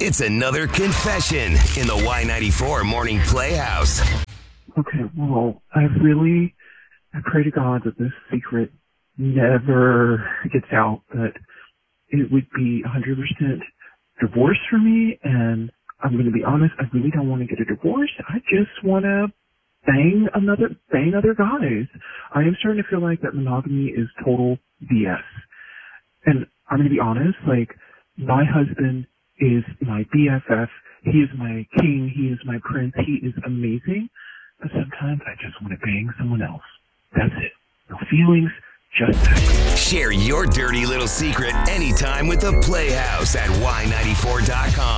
It's another confession in the Y94 Morning Playhouse. Okay, well, I pray to God that this secret never gets out, that it would be 100% divorce for me, and I'm going to be honest, I really don't want to get a divorce. I just want to bang other guys. I am starting to feel like that monogamy is total BS. And I'm going to be honest, like, my husband is my BFF. He is my king. He is my prince. He is amazing. But sometimes I just want to bang someone else. That's it. No feelings, just that. Share your dirty little secret anytime with the Playhouse at Y94.com.